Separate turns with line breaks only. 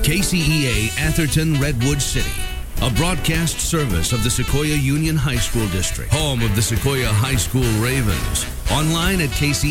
KCEA Atherton Redwood City, a broadcast service of the Sequoia Union High School District, home of the Sequoia High School Ravens. Online at KCEA.